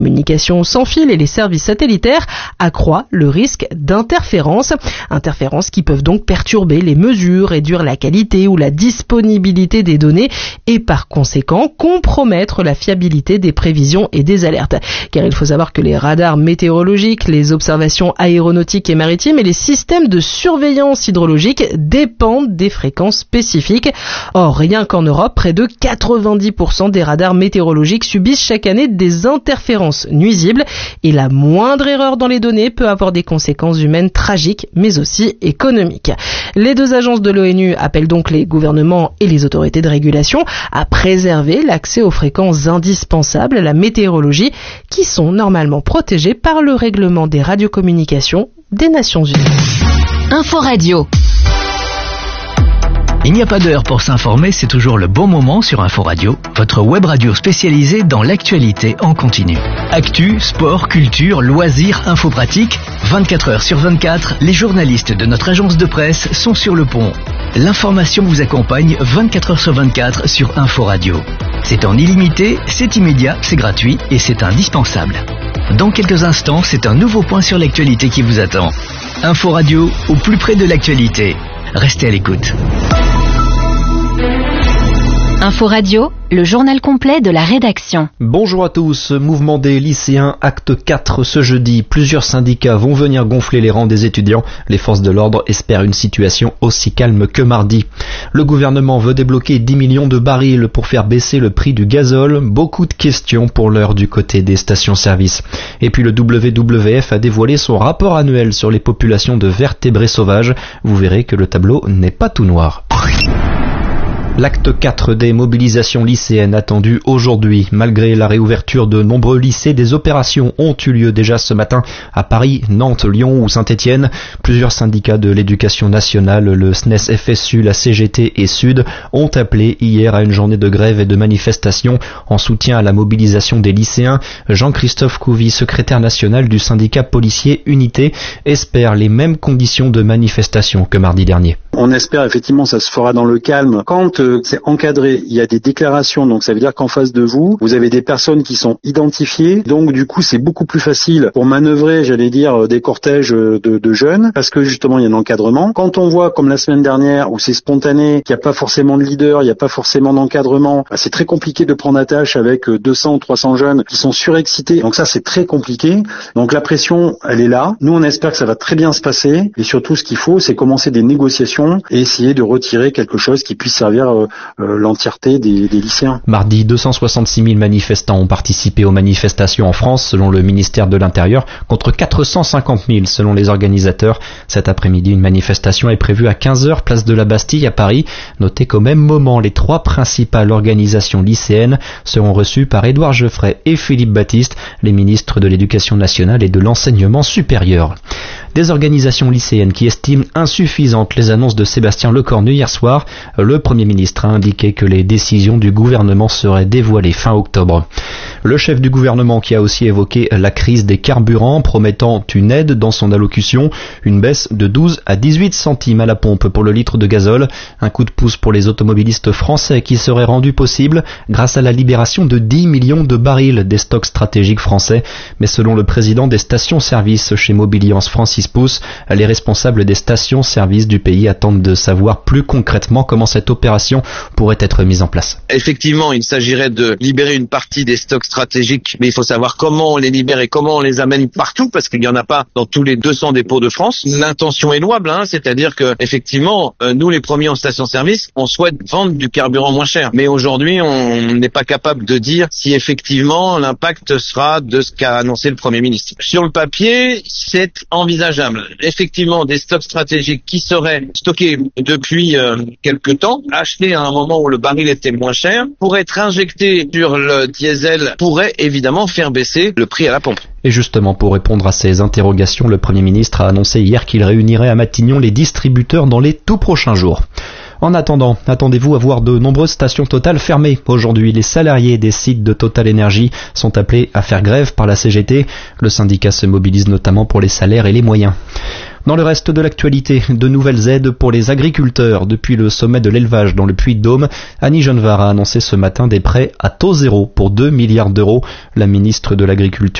communication sans fil et les services satellitaires accroît le risque d'interférences. Interférences qui peuvent donc perturber les mesures, réduire la qualité ou la disponibilité des données et par conséquent compromettre la fiabilité des prévisions et des alertes. Car il faut savoir que les radars météorologiques, les observations aéronautiques et maritimes et les systèmes de surveillance hydrologique dépendent des fréquences spécifiques. Or, rien qu'en Europe, près de 90% des radars météorologiques subissent chaque année des interférences nuisibles et la moindre erreur dans les données peut avoir des conséquences humaines tragiques mais aussi économiques. Les deux agences de l'ONU appellent donc les gouvernements et les autorités de régulation à préserver l'accès aux fréquences indispensables à la météorologie qui sont normalement protégées par le règlement des radiocommunications des Nations Unies. Info-Radio. Il n'y a pas d'heure pour s'informer, c'est toujours le bon moment sur Info-Radio, votre web radio spécialisée dans l'actualité en continu. Actu, sport, culture, loisirs, infos pratiques, 24 heures sur 24, les journalistes de notre agence de presse sont sur le pont. L'information vous accompagne 24 heures sur 24 sur Info-Radio. C'est en illimité, c'est immédiat, c'est gratuit et c'est indispensable. Dans quelques instants, c'est un nouveau point sur l'actualité qui vous attend. Info-Radio, au plus près de l'actualité. Restez à l'écoute. Info-Radio, le journal complet de la rédaction. Bonjour à tous, mouvement des lycéens, acte 4 ce jeudi. Plusieurs syndicats vont venir gonfler les rangs des étudiants. Les forces de l'ordre espèrent une situation aussi calme que mardi. Le gouvernement veut débloquer 10 millions de barils pour faire baisser le prix du gazole. Beaucoup de questions pour l'heure du côté des stations-service. Et puis le WWF a dévoilé son rapport annuel sur les populations de vertébrés sauvages. Vous verrez que le tableau n'est pas tout noir. L'acte 4 des mobilisations lycéennes attendues aujourd'hui. Malgré la réouverture de nombreux lycées, des opérations ont eu lieu déjà ce matin à Paris, Nantes, Lyon ou Saint-Étienne. Plusieurs syndicats de l'éducation nationale, le SNES FSU, la CGT et Sud, ont appelé hier à une journée de grève et de manifestation en soutien à la mobilisation des lycéens. Jean-Christophe Couvi, secrétaire national du syndicat policier Unité, espère les mêmes conditions de manifestation que mardi dernier. On espère effectivement ça se fera dans le calme. Quand c'est encadré, il y a des déclarations, donc ça veut dire qu'en face de vous, vous avez des personnes qui sont identifiées, donc du coup c'est beaucoup plus facile pour manœuvrer, j'allais dire, des cortèges de jeunes, parce que justement il y a un encadrement. Quand on voit comme la semaine dernière où c'est spontané, qu'il n'y a pas forcément de leader, il n'y a pas forcément d'encadrement, c'est très compliqué de prendre attache avec 200 ou 300 jeunes qui sont surexcités, donc ça c'est très compliqué. Donc la pression elle est là, nous on espère que ça va très bien se passer, et surtout ce qu'il faut c'est commencer des négociations et essayer de retirer quelque chose qui puisse servir l'entièreté des lycéens. Mardi, 266 000 manifestants ont participé aux manifestations en France selon le ministère de l'Intérieur, contre 450 000 selon les organisateurs. Cet après-midi, une manifestation est prévue à 15h, place de la Bastille à Paris. Notez qu'au même moment, les trois principales organisations lycéennes seront reçues par Édouard Geoffrey et Philippe Baptiste, les ministres de l'Éducation nationale et de l'Enseignement supérieur. Des organisations lycéennes qui estiment insuffisantes les annonces de Sébastien Lecornu hier soir. Le Premier ministre a indiqué que les décisions du gouvernement seraient dévoilées fin octobre. Le chef du gouvernement qui a aussi évoqué la crise des carburants, promettant une aide dans son allocution, une baisse de 12 à 18 centimes à la pompe pour le litre de gazole, un coup de pouce pour les automobilistes français qui serait rendu possible grâce à la libération de 10 millions de barils des stocks stratégiques français. Mais selon le président des stations-service chez Mobiliance, Francis Pousse, les responsables des stations-service du pays attendent de savoir plus concrètement comment cette opération pourrait être mise en place. Effectivement, il s'agirait de libérer une partie des stocks stratégiques, mais il faut savoir comment on les libère et comment on les amène partout, parce qu'il n'y en a pas dans tous les 200 dépôts de France. L'intention est louable, c'est-à-dire que effectivement, nous les premiers en station-service, on souhaite vendre du carburant moins cher. Mais aujourd'hui, on n'est pas capable de dire si effectivement l'impact sera de ce qu'a annoncé le Premier ministre. Sur le papier, c'est envisageable. Effectivement, des stocks stratégiques qui seraient stockés depuis quelque temps, achetés à un moment où le baril était moins cher, pour être injectés sur le diesel, pourrait évidemment faire baisser le prix à la pompe. Et justement, pour répondre à ces interrogations, le Premier ministre a annoncé hier qu'il réunirait à Matignon les distributeurs dans les tout prochains jours. En attendant, attendez-vous à voir de nombreuses stations Total fermées. Aujourd'hui, les salariés des sites de Total Énergie sont appelés à faire grève par la CGT. Le syndicat se mobilise notamment pour les salaires et les moyens. Dans le reste de l'actualité, de nouvelles aides pour les agriculteurs. Depuis le sommet de l'élevage dans le Puy-de-Dôme, Annie Genevard a annoncé ce matin des prêts à taux zéro pour 2 milliards d'euros. La ministre de l'Agriculture